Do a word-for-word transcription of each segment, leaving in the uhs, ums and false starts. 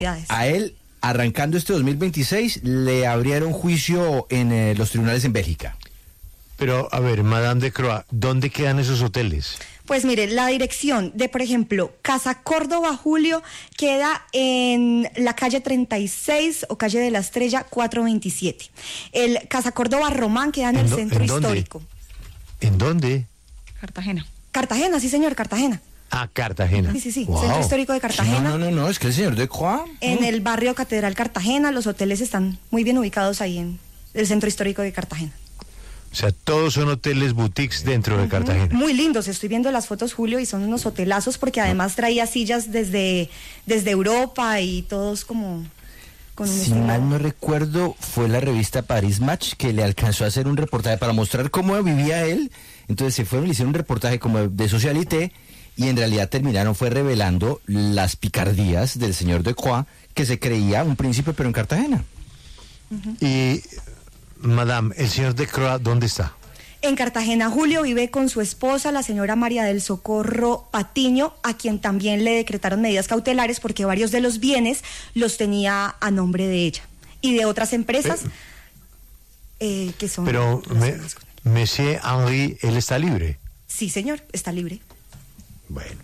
A él, arrancando este dos mil veintiséis, le abrieron juicio en eh, los tribunales en Bélgica. Pero, a ver, Madame de Croix, ¿dónde quedan esos hoteles? Pues mire, la dirección de, por ejemplo, Casa Córdoba, Julio, queda en la calle treinta y seis o calle de la Estrella cuatrocientos veintisiete. El Casa Córdoba Román queda en, ¿En el do, centro ¿en histórico. ¿En dónde? Cartagena. Cartagena, sí señor, Cartagena. Ah, Cartagena. Sí, sí, sí, wow. Centro Histórico de Cartagena. No, no, no, es que el señor de Croix. En ¿no? el barrio Catedral Cartagena, los hoteles están muy bien ubicados ahí en el Centro Histórico de Cartagena. O sea, todos son hoteles boutiques dentro de Cartagena. Muy lindos, estoy viendo las fotos, Julio, y son unos hotelazos porque además traía sillas desde, desde Europa y todos como... Con un si estilo. mal no recuerdo, fue la revista Paris Match que le alcanzó a hacer un reportaje para mostrar cómo vivía él. Entonces se fueron, le hicieron un reportaje como de Socialité y en realidad terminaron fue revelando las picardías del señor de Croix, que se creía un príncipe pero en Cartagena. Uh-huh. Y... Madame, ¿el señor de Croix dónde está? En Cartagena, Julio, vive con su esposa, la señora María del Socorro Patiño, a quien también le decretaron medidas cautelares porque varios de los bienes los tenía a nombre de ella y de otras empresas pero, eh, que son... Pero, me, Monsieur Henri, ¿él está libre? Sí, señor, está libre. Bueno,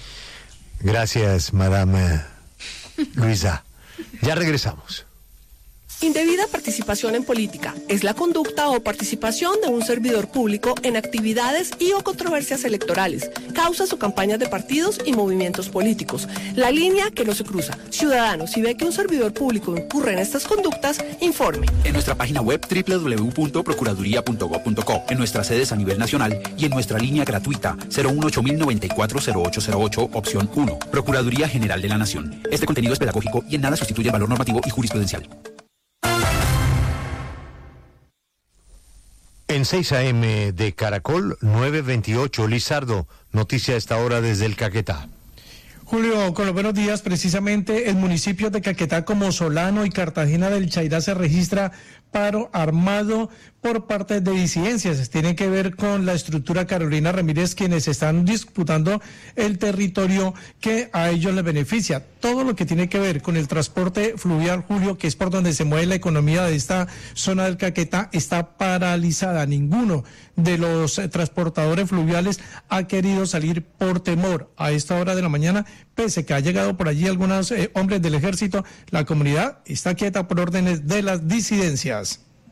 gracias, Madame Luisa. Ya regresamos. Indebida participación en política es la conducta o participación de un servidor público en actividades y o controversias electorales, causas o campañas de partidos y movimientos políticos. La línea que no se cruza. Ciudadano, si ve que un servidor público incurre en estas conductas, informe. En nuestra página web doble u doble u doble u punto procuraduría punto gob punto co, en nuestras sedes a nivel nacional y en nuestra línea gratuita cero uno ocho mil noventa y cuatro cero ocho cero ocho, opción uno. Procuraduría General de la Nación. Este contenido es pedagógico y en nada sustituye el valor normativo y jurisprudencial. En seis a eme de Caracol, nueve veintiocho, Lizardo, noticia a esta hora desde el Caquetá. Julio, con los buenos días, precisamente en municipios de Caquetá como Solano y Cartagena del Chairá se registra paro armado por parte de disidencias. Tiene que ver con la estructura Carolina Ramírez, quienes están disputando el territorio que a ellos les beneficia. Todo lo que tiene que ver con el transporte fluvial, Julio, que es por donde se mueve la economía de esta zona del Caquetá, está paralizada. Ninguno de los eh, transportadores fluviales ha querido salir por temor a esta hora de la mañana, pese que ha llegado por allí algunos eh, hombres del ejército. La comunidad está quieta por órdenes de las disidencias.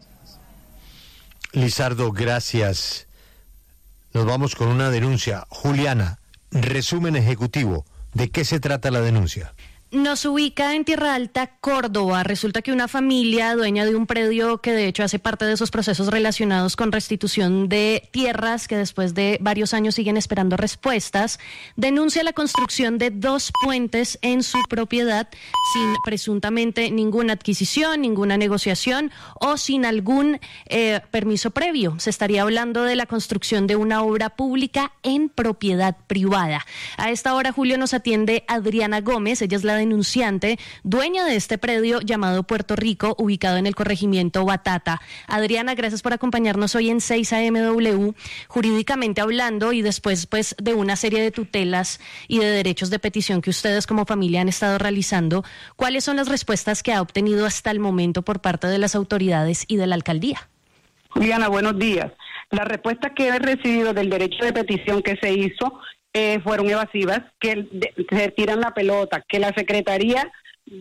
Lizardo, gracias. Nos vamos con una denuncia. Juliana, resumen ejecutivo. ¿De qué se trata la denuncia? Nos ubica en Tierra Alta, Córdoba. Resulta que una familia dueña de un predio que de hecho hace parte de esos procesos relacionados con restitución de tierras que después de varios años siguen esperando respuestas, denuncia la construcción de dos puentes en su propiedad sin presuntamente ninguna adquisición, ninguna negociación o sin algún eh, permiso previo. Se estaría hablando de la construcción de una obra pública en propiedad privada. A esta hora, Julio, nos atiende Adriana Gómez. Ella es la denunciante, dueña de este predio llamado Puerto Rico, ubicado en el corregimiento Batata. Adriana, gracias por acompañarnos hoy en seis a eme W, jurídicamente hablando y después pues de una serie de tutelas y de derechos de petición que ustedes como familia han estado realizando. ¿Cuáles son las respuestas que ha obtenido hasta el momento por parte de las autoridades y de la alcaldía? Juliana, buenos días. Las respuestas que he recibido del derecho de petición que se hizo Eh, fueron evasivas, que de, se tiran la pelota, que la Secretaría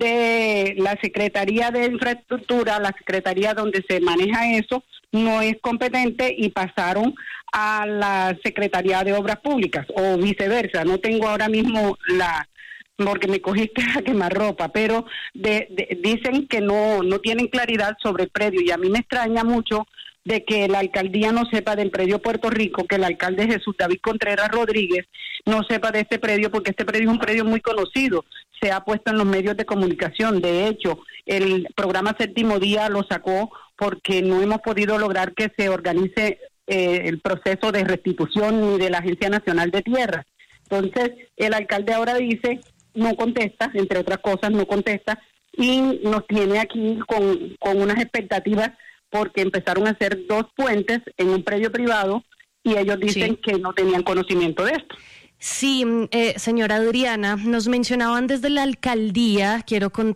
de la Secretaría de Infraestructura, la Secretaría donde se maneja eso, no es competente y pasaron a la Secretaría de Obras Públicas o viceversa. No tengo ahora mismo la, porque me cogiste a quemarropa, pero de, de, dicen que no, no tienen claridad sobre el predio y a mí me extraña mucho de que la alcaldía no sepa del predio Puerto Rico, que el alcalde Jesús David Contreras Rodríguez no sepa de este predio, porque este predio es un predio muy conocido, se ha puesto en los medios de comunicación. De hecho, el programa Séptimo Día lo sacó porque no hemos podido lograr que se organice eh, el proceso de restitución ni de la Agencia Nacional de Tierras. Entonces, el alcalde ahora dice, no contesta, entre otras cosas, no contesta, y nos tiene aquí con, con unas expectativas porque empezaron a hacer dos puentes en un predio privado y ellos dicen sí. que no tenían conocimiento de esto. Sí, eh, señora Adriana, nos mencionaban desde la alcaldía, quiero contar